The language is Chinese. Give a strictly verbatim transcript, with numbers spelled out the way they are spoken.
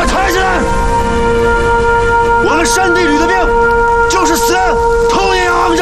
抬起来！我们山地旅的